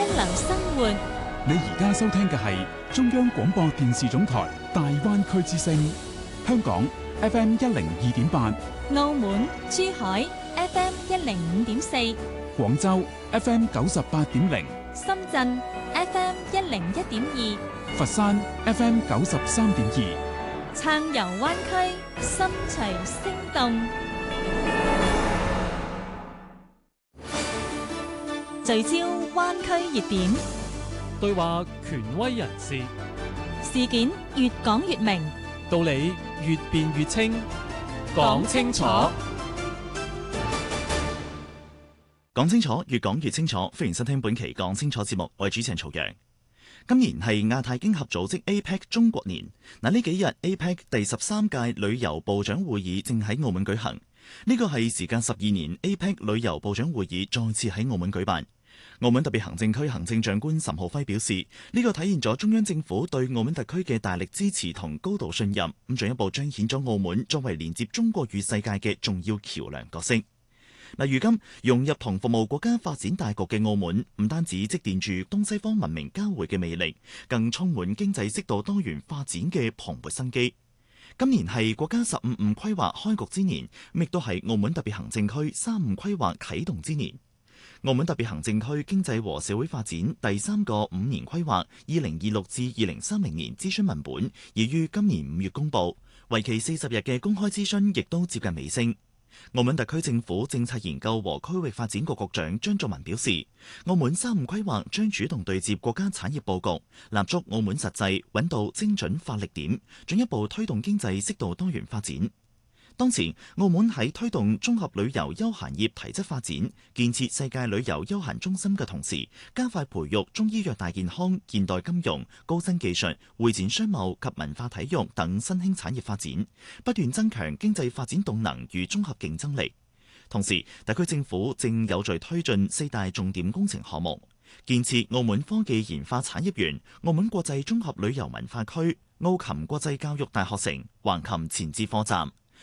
流生活。 你而家收聽嘅係中央廣播電視總台大灣區之聲，香港 FM 102.8， 澳門、珠海 FM 105.4， 廣州 FM 98.0， 深圳 FM 101.2， 佛山 FM 93.2， 撐遊灣區，心隨聲動。聚焦灣區熱點， 對話權威人士， 事件越講越明， 道理越辯越清，講清楚。 講清楚，越講越清楚。歡迎收聽本期講清楚節目，我係主持人曹陽。今年係亞太經合組織 APEC 中國年。呢幾日 APEC 第13屆旅遊部長會議正喺澳門舉行。呢個係時間12年 APEC 旅遊部長會議再次喺澳門舉辦。澳門特別行政區行政長官岑浩輝表示，呢個體現咗中央政府對澳門特區嘅大力支持同高度信任，咁進一步彰顯咗澳門作為連接中國與世界嘅重要橋樑角色。如今融入同服務國家發展大局嘅澳門，唔單止積澱住東西方文明交匯嘅魅力，更充滿經濟適度多元發展嘅蓬勃生機。今年係國家15五規劃開局之年，亦都係澳門特別行政區3五規劃啟動之年。澳門特別行政區經濟和社會發展第3個5年規劃2026至2030年諮詢文本已於今年5月公佈，為期40日嘅公開諮詢亦都接近尾聲。澳門特區政府政策研究和區域發展局局長張作文表示，澳門3五規劃將主動對接國家產業佈局，立足澳門實際，揾到精準發力點，進一步推動經濟適度多元發展。當前，澳門喺推動綜合旅遊休閒業體質發展、建設世界旅遊休閒中心嘅同時，加快培育中醫藥大健康、現代金融、高新技術、會展商貿及文化體育等新興產業發展，不斷增強經濟發展動能與綜合競爭力。同時，特區政府正有序推進4大重點工程項目，建設澳門科技研發產業園、澳門國際綜合旅遊文化區、澳琴國際教育大學城、橫琴前置課站。